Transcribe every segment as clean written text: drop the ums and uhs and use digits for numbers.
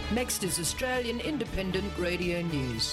Next is Australian Independent Radio News.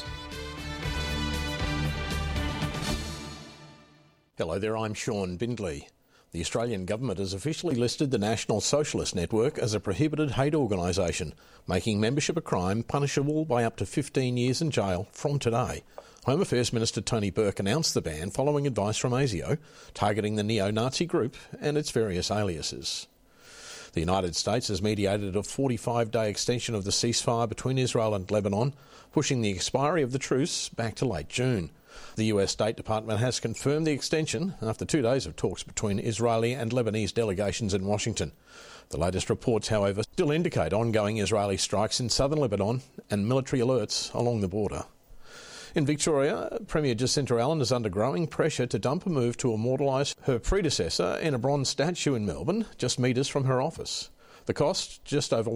Hello there, I'm Sean Bindley. The Australian Government has officially listed the National Socialist Network as a prohibited hate organisation, making membership a crime punishable by up to 15 years in jail from today. Home Affairs Minister Tony Burke announced the ban following advice from ASIO, targeting the neo-Nazi group and its various aliases. The United States has mediated a 45-day extension of the ceasefire between Israel and Lebanon, pushing the expiry of the truce back to late June. The US State Department has confirmed the extension after 2 days of talks between Israeli and Lebanese delegations in Washington. The latest reports, however, still indicate ongoing Israeli strikes in southern Lebanon and military alerts along the border. In Victoria, Premier Jacinta Allen is under growing pressure to dump a move to immortalise her predecessor in a bronze statue in Melbourne, just metres from her office. The cost, just over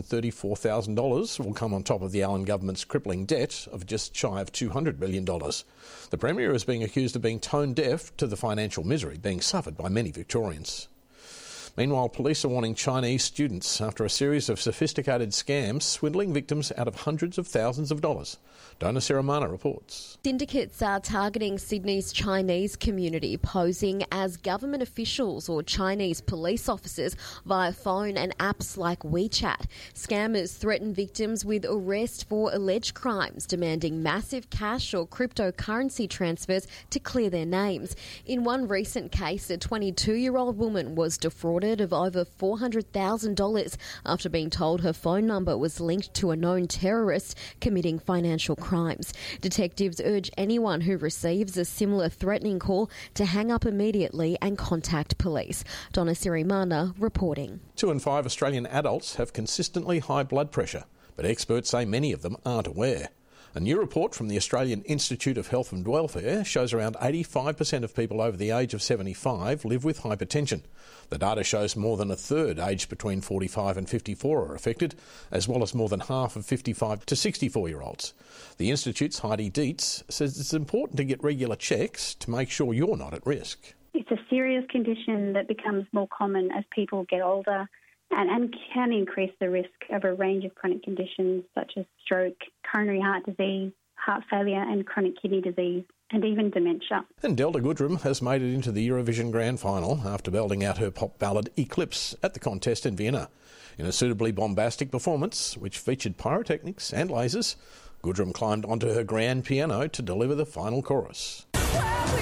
$134,000, will come on top of the Allen government's crippling debt of just shy of $200 million. The Premier is being accused of being tone deaf to the financial misery being suffered by many Victorians. Meanwhile, police are warning Chinese students after a series of sophisticated scams swindling victims out of hundreds of thousands of dollars. Donna Siramana reports. Syndicates are targeting Sydney's Chinese community, posing as government officials or Chinese police officers via phone and apps like WeChat. Scammers threaten victims with arrest for alleged crimes, demanding massive cash or cryptocurrency transfers to clear their names. In one recent case, a 22-year-old woman was defrauded of over $400,000 after being told her phone number was linked to a known terrorist committing financial crimes. Detectives urge anyone who receives a similar threatening call to hang up immediately and contact police. Donna Sirimana reporting. 2 in 5 Australian adults have consistently high blood pressure, but experts say many of them aren't aware. A new report from the Australian Institute of Health and Welfare shows around 85% of people over the age of 75 live with hypertension. The data shows more than a third aged between 45 and 54 are affected, as well as more than half of 55 to 64-year-olds. The Institute's Heidi Dietz says it's important to get regular checks to make sure you're not at risk. It's a serious condition that becomes more common as people get older and can increase the risk of a range of chronic conditions such as stroke, coronary heart disease, heart failure and chronic kidney disease, and even dementia. And Delta Goodrem has made it into the Eurovision Grand Final after belting out her pop ballad Eclipse at the contest in Vienna. In a suitably bombastic performance, which featured pyrotechnics and lasers, Goodrem climbed onto her grand piano to deliver the final chorus.